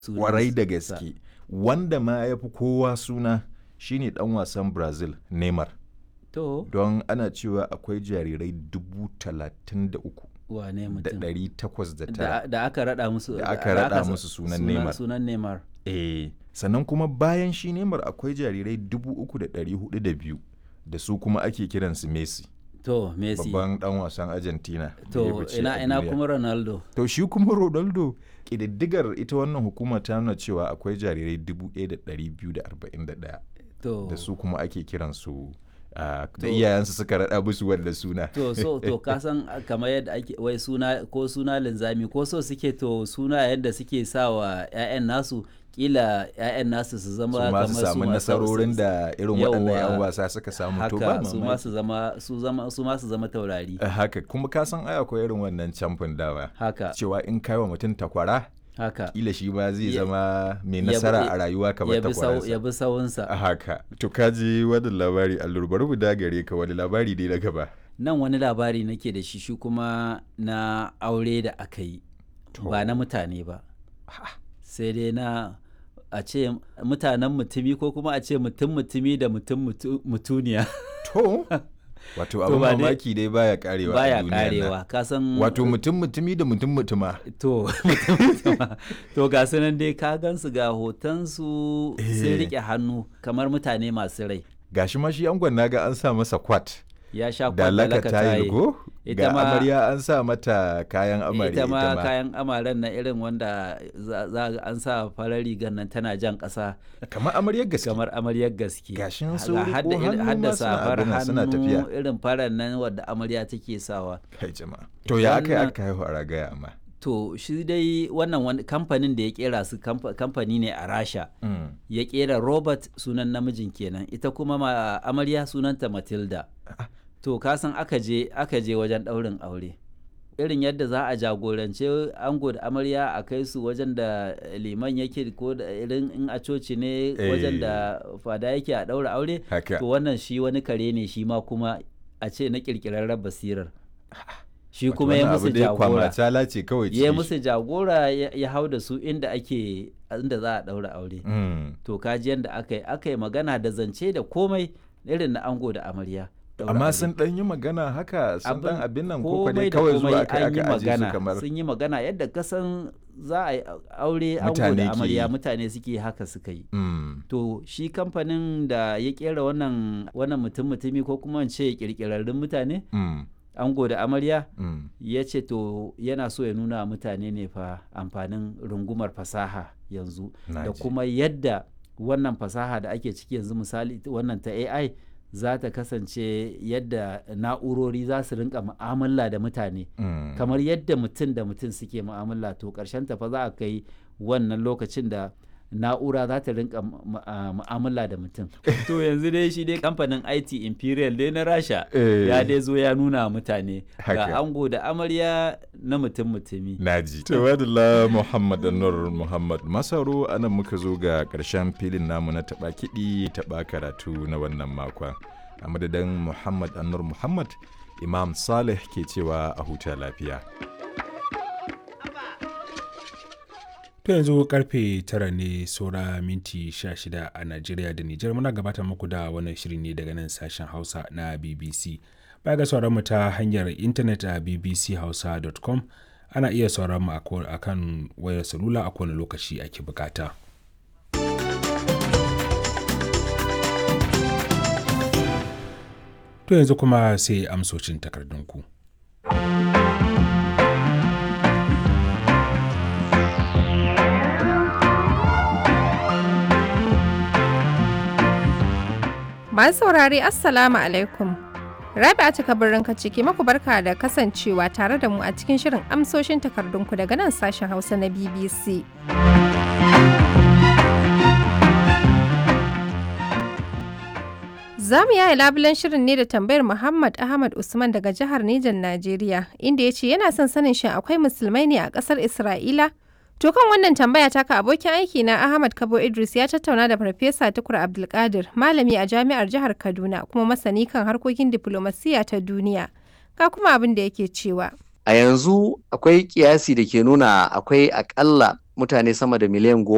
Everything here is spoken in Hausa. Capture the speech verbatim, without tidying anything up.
Kwarai da gaske. Wanda ma ya fi kowa suna shine dan wasan Brazil Neymar. To. Don ana cewa akwai jarirai dubu talatin da uku Wane da mutum? ɗari takwas da Da, tara da aka rada musu da aka rada musu sunan Neymar. Sunan Neymar. Eh, sannan kuma bayan shi Neymar akwai jarirai dubu uku da ɗari hudu da biyu da su kuma ake kiransu Messi. To, Messi. Babban dan wasan Argentina. da ya To, fice a ina ina duniya. kuma Ronaldo. To shi kuma Ronaldo ƙididdigar ita wannan hukuma ta nuna cewa akwai jarirai dubu ɗaya da ɗari biyu da arba'in da ɗaya To. da su kuma ake kiransu ah, da To. iyayensu suka raɗa musu wanda suna. To so to ka san kamar yadda ake wai suna ko suna linzami ko so suke to suna yadda suke sawa ƴaƴan nasu kila ƴaƴan nasu su zama su ma kamar su su samu ma- nasarorin da irin waɗannan Yawwa. 'yan wasa suka samu to ba haka su ma mamaki. su zama su zama su ma su zama taurari. Eh, haka kuma ka san ai akwai irin wannan camfin dawa Haka cewa in kai wa mutum takwara haka kila shi ma zai Ya- zama mai ya bi- nasara a rayuwa kamar ya bi sau ya takwaransa. bi sawunsa. A haka to kaji wannan labari allur bari mu dagare ka wani labari dai na gaba. Nan wani labari nake da shi shi kuma na aure da aka yi To. ba na mutane ba sai dai na a ce mutanen mutumi ko kuma a ce mutum mutumi da mutum mutu- mutuniya To, wato To abin ba dai- mamaki dai baya karewa a baya duniyan nan. karewa ka san Wato mutum mutumi da mutum mutuma. to mutum mutuma. To ga su nan dai ka gansu ga hotonsu sun Eh. rike hannu kamar mutane masu rai Gashi ma shi angon naga an sa masa kwat ya sha da laka kwallaka tayil go. Ita Ga ma- amarya an sa mata kayan amarya ita ma kayan amaren na irin wanda za za ga an sa farar rigar nan tana jan ƙasa Kamar amaryar gaske. kamar amaryar gaske. Gashin su Ga riko hadda irin- hannu hadda ma suna safar abin nan, suna hannu tafiya. irin farar nan wadda amarya take sawa. Kai jama'a. To ya aka yi Wannan- aka haihu a ragaya amma. To shi dai wannan wani kamfanin da ya kera su kamfa- kamfani ne a Rasha. Mm. Ya kera Robert sunan namijin kenan ita kuma ma amarya sunanta Matilda. To ka san aka je aka je wajen ɗaurin aure. Irin yadda za a jagorance ango da amarya a kai su wajen da liman yake ko da irin in a coci ne wajen da fada yake a ɗaura aure. Haka. To wannan shi wani kare ne shi ma kuma a ce na ƙirƙirarren basirar. Shi kuma ya musu jagora. Kwamacala ce kawai Ya cikin musu jagora ya ya hau da su inda ake inda za a ɗaura aure. Mm. To kaji yadda aka yi aka yi magana da zance da komai irin na ango da amarya. Ɗaura Amma aure. sun ɗan yi magana haka sun ɗan abin nan ko komai dai da kawai komai zuwa aka an yi aka aje su magana kamar sun yi magana yadda kasan za a yi aure ango Mutane da ke amarya yi. mutane suke haka suka yi. Mm. To shi kamfanin da ya kera wannan wannan mutum mutumi ko kuma in ce kirkirarrun mutane Mm. ango da amarya Mm. ya ce to yana so ya nuna wa mutane ne fa amfanin rungumar fasaha yanzu Na da ji. kuma yadda wannan fasaha da ake ciki yanzu misali wannan ta A I za ta kasance yadda na'urori za su rinka mu'amala da mutane Mm. kamar yadda mutum da mutum suke mu'amala to ƙarshen ta fa za a kai wannan lokacin da na'ura za ta rinka mu- a- mu'amala da mutum to yanzu dai shi dai kamfanin I T Imperial dai na Rasha Eh. ya dai zo ya nuna wa mutane Haka. ga ango da amarya na mutum mutumi. Naji. Tawadala Muhammad Anwar Muhammad Masaro anan muka zo ga ƙarshen filin namu na taɓa kiɗi taɓa karatu na wannan makon. A madadin Muhammad Anwar Muhammad, Imam Saleh ke cewa a huta lafiya. To yanzu karfe tara ne saura minti sha shida a Najeriya da Nijar muna gabatar muku da wannan shiri ne daga nan sashen Hausa na B B C. Baya ga sauran mu ta hanyar intanet a b b c hausa dot com ana iya sauran mu a ko- a kan wayar salula a kowane lokaci ake bukata. To yanzu kuma sai amsocin takardunku. Masu saurare Assalamu alaikum. Rabi'a ta kabarin ka ciki maku barka da kasancewa tare da mu a cikin shirin amsoshin takardunku daga nan sashen Hausa na B B C. Za mu yaya labulen shirin ne da tambayar Muhammad Ahmad Usman daga jihar Nijar Najeriya, inda ya ce yana son sanin shin akwai musulmai ne a ƙasar Isra'ila? To kan wannan tambaya taka abokin aiki na Ahmad Kabo Idris ya tattauna da Farfesa Tukur Abdulkadir, malami a jami'ar jihar Kaduna kuma masani kan harkokin diflomasiyya ta duniya. Ga kuma abin da yake cewa. A yanzu akwai kiyasi da ke nuna akwai akalla mutane sama da miliyan goma